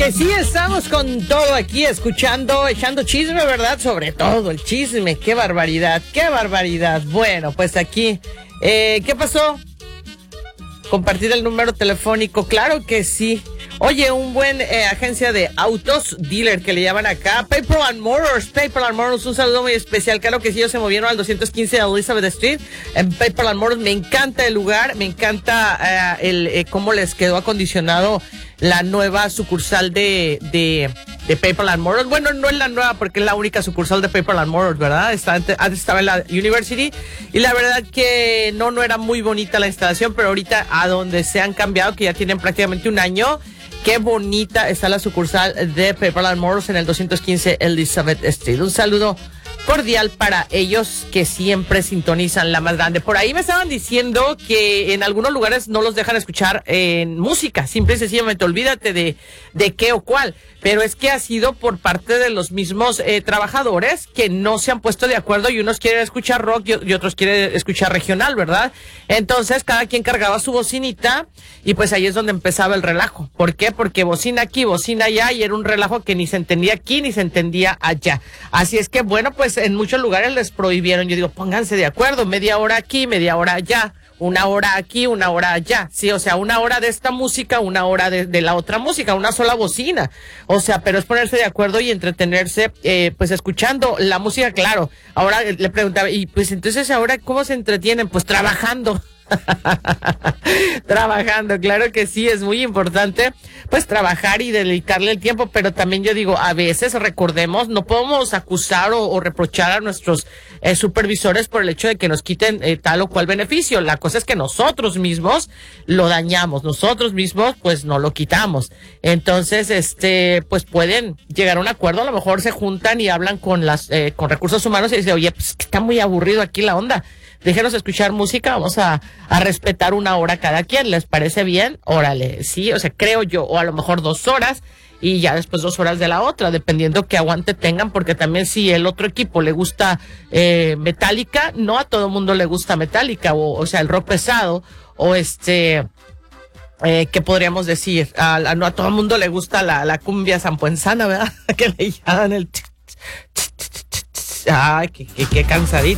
que sí, estamos con todo aquí, echando chisme, ¿verdad? Sobre todo el chisme, qué barbaridad, qué barbaridad. Bueno, pues aquí, ¿qué pasó? Compartir el número telefónico, claro que sí. Oye, un buen agencia de autos, dealer que le llaman acá, Paper and Motors, un saludo muy especial. Claro que sí, ellos se movieron al 215 de Elizabeth Street, en Paper and Motors. Me encanta el lugar, me encanta cómo les quedó acondicionado la nueva sucursal de Paper and Motors. Bueno, no es la nueva porque es la única sucursal de Paper and Motors, ¿verdad? Antes estaba en la University y la verdad que no era muy bonita la instalación, pero ahorita a donde se han cambiado, que ya tienen prácticamente un año, qué bonita está la sucursal de Paper and Motors en el 215 Elizabeth Street. Un saludo cordial para ellos que siempre sintonizan la más grande. Por ahí me estaban diciendo que en algunos lugares no los dejan escuchar en música, simple y sencillamente olvídate de qué o cuál, pero es que ha sido por parte de los mismos trabajadores que no se han puesto de acuerdo y unos quieren escuchar rock y otros quieren escuchar regional, ¿verdad? Entonces cada quien cargaba su bocinita y pues ahí es donde empezaba el relajo. ¿Por qué? Porque bocina aquí, bocina allá y era un relajo que ni se entendía aquí ni se entendía allá. Así es que bueno, pues en muchos lugares les prohibieron. Yo digo, pónganse de acuerdo, media hora aquí, media hora allá, una hora aquí, una hora allá. Sí, o sea, una hora de esta música, una hora de la otra música, una sola bocina. O sea, pero es ponerse de acuerdo y entretenerse, pues escuchando la música, claro. Ahora le preguntaba, y pues entonces ahora, ¿cómo se entretienen? Pues trabajando. Trabajando, claro que sí, es muy importante pues trabajar y dedicarle el tiempo, pero también yo digo, a veces recordemos, no podemos acusar o reprochar a nuestros supervisores por el hecho de que nos quiten tal o cual beneficio. La cosa es que nosotros mismos lo dañamos, nosotros mismos pues no lo quitamos. Entonces, pues pueden llegar a un acuerdo, a lo mejor se juntan y hablan con con recursos humanos y dicen, oye, pues que está muy aburrido aquí la onda. Déjenos escuchar música, vamos a respetar una hora cada quien, ¿les parece bien? Órale, sí, o sea, creo yo, o a lo mejor 2 horas y ya después 2 horas de la otra, dependiendo qué aguante tengan, porque también si el otro equipo le gusta Metallica, no a todo mundo le gusta Metallica, o sea, el rock pesado, o ¿qué podríamos decir? No a todo el mundo le gusta la cumbia sampuensana, ¿verdad? Que le llaman el... Ay, qué cansadito.